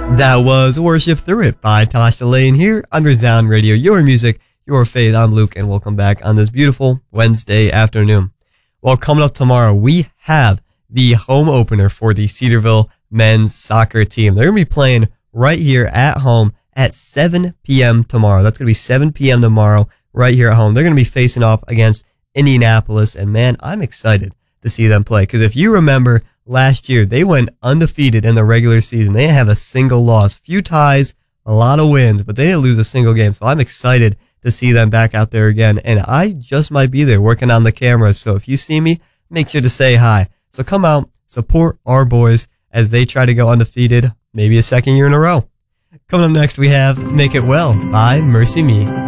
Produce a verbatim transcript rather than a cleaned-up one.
That was Worship Through It by Tasha Lane here on Resound Radio, your music, your faith. I'm Luke, and welcome back on this beautiful Wednesday afternoon. Well, coming up tomorrow, we have the home opener for the Cedarville men's soccer team. They're going to be playing right here at home at seven p.m. tomorrow. That's going to be seven p.m. tomorrow right here at home. They're going to be facing off against Indianapolis, and man, I'm excited to see them play, because if you remember last year, they went undefeated in the regular season. They didn't have a single loss, few ties, a lot of wins, but they didn't lose a single game. So I'm excited to see them back out there again. And I just might be there working on the camera. So if you see me, make sure to say hi. So come out, support our boys as they try to go undefeated, maybe a second year in a row. Coming up next, we have Make It Well by Mercy Me.